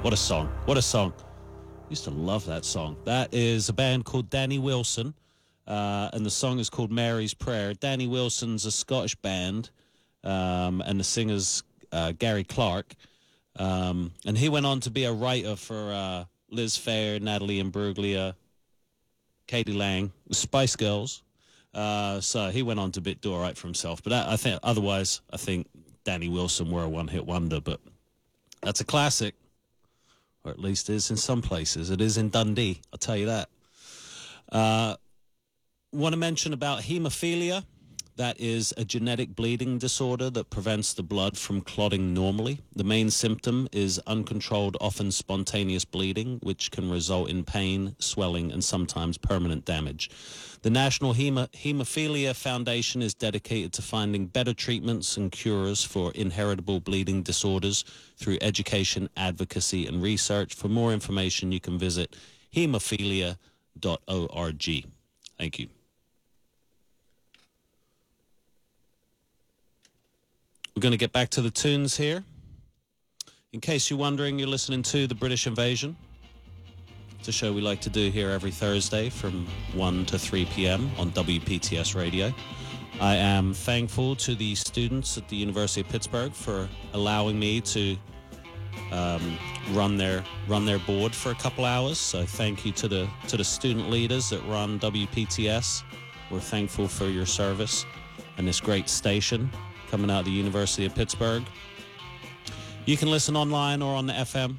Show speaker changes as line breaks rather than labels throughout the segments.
What a song. What a song. Used to love that song. That is a band called Danny Wilson, and the song is called Mary's Prayer. Danny Wilson's a Scottish band, and the singer's Gary Clark. And he went on to be a writer for Liz Phair, Natalie Imbruglia, Katie Lang, the Spice Girls. So he went on to do all right for himself. But I think Danny Wilson were a one-hit wonder. But that's a classic, or at least it is in some places. It is in Dundee, I'll tell you that. Want to mention about hemophilia. That is a genetic bleeding disorder that prevents the blood from clotting normally. The main symptom is uncontrolled, often spontaneous bleeding, which can result in pain, swelling, and sometimes permanent damage. The National Hemophilia Foundation is dedicated to finding better treatments and cures for inheritable bleeding disorders through education, advocacy, and research. For more information, you can visit hemophilia.org. Thank you. We're going to get back to the tunes here. In case you're wondering, you're listening to The British Invasion. It's a show we like to do here every Thursday from 1 to 3 p.m. on WPTS Radio. I am thankful to the students at the University of Pittsburgh for allowing me to run their board for a couple hours. So thank you to the student leaders that run WPTS. We're thankful for your service and this great station coming out of the University of Pittsburgh. You can listen online or on the FM.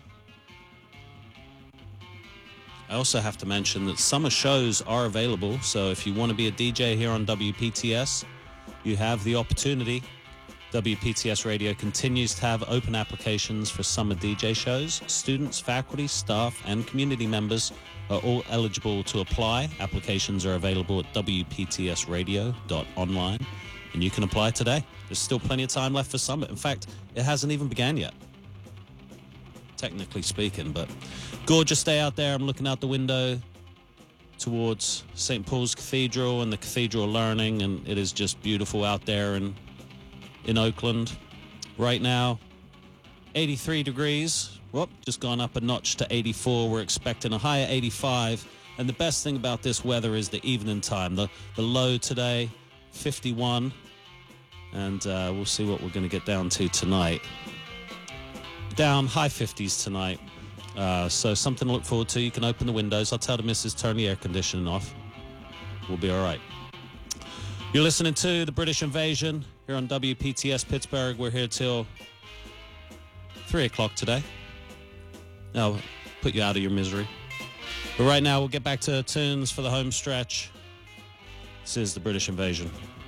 I also have to mention that summer shows are available, so if you want to be a DJ here on WPTS, you have the opportunity. WPTS Radio continues to have open applications for summer DJ shows. Students, faculty, staff, and community members are all eligible to apply. Applications are available at wptsradio.online. And you can apply today. There's still plenty of time left for summer. In fact, it hasn't even began yet, technically speaking. But gorgeous day out there. I'm looking out the window towards St. Paul's Cathedral and the Cathedral of Learning, and it is just beautiful out there in Oakland. Right now, 83 degrees. Whoop, just gone up a notch to 84. We're expecting a high of 85. And the best thing about this weather is the evening time. The low today, 51. And we'll see what we're going to get down to tonight. Down high 50s tonight. So something to look forward to. You can open the windows. I'll tell the missus turn the air conditioning off. We'll be all right. You're listening to The British Invasion here on WPTS Pittsburgh. We're here till 3 o'clock today. I'll put you out of your misery. But right now, we'll get back to tunes for the home stretch. This is The British Invasion.